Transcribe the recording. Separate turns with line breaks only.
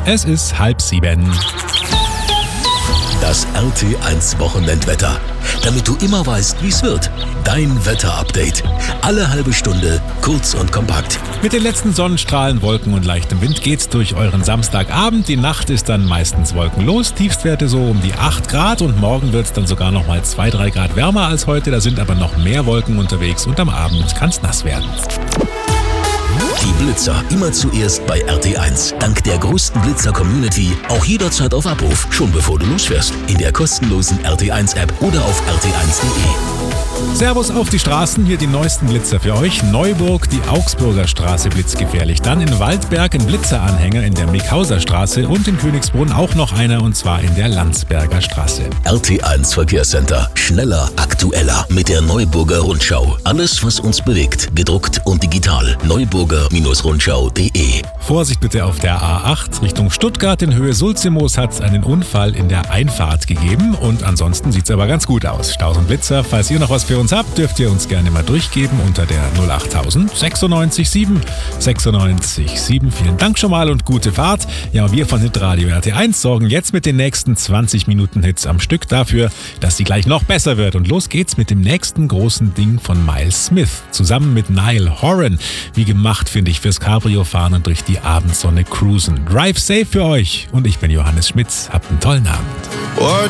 Es ist 6:30.
Das RT1 Wochenendwetter. Damit du immer weißt, wie es wird. Dein Wetterupdate. Alle halbe Stunde, kurz und kompakt.
Mit den letzten Sonnenstrahlen, Wolken und leichtem Wind geht's durch euren Samstagabend. Die Nacht ist dann meistens wolkenlos. Tiefstwerte so um die 8 Grad und morgen wird's dann sogar noch mal 2-3 Grad wärmer als heute. Da sind aber noch mehr Wolken unterwegs und am Abend kann's nass werden.
Die Blitzer immer zuerst bei RT1. Dank der größten Blitzer-Community auch jederzeit auf Abruf, schon bevor du losfährst. In der kostenlosen RT1-App oder auf rt1.de.
Servus auf die Straßen, hier die neuesten Blitzer für euch. Neuburg, die Augsburger Straße blitzgefährlich. Dann in Waldberg ein Blitzeranhänger in der Mickhauser Straße und in Königsbrunn auch noch einer und zwar in der Landsberger Straße.
RT1 Verkehrscenter. Schneller, aktueller mit der Neuburger Rundschau. Alles, was uns bewegt, gedruckt und digital. Neuburger-Rundschau.de.
Vorsicht bitte auf der A8 Richtung Stuttgart in Höhe Sulzimoos hat es einen Unfall in der Einfahrt gegeben und ansonsten sieht es aber ganz gut aus. Staus und Blitzer, falls ihr noch was für uns habt, dürft ihr uns gerne mal durchgeben unter der 08000 96 7 96 7. Vielen Dank schon mal und gute Fahrt. Ja, wir von Hitradio RT1 sorgen jetzt mit den nächsten 20 Minuten Hits am Stück dafür, dass die gleich noch besser wird. Und los geht's mit dem nächsten großen Ding von Miles Smith zusammen mit Niall Horan. Wie gemacht, finde ich, fürs Cabrio fahren und durch die Abendsonne cruisen. Drive safe für euch und ich bin Johannes Schmitz. Habt einen tollen Abend.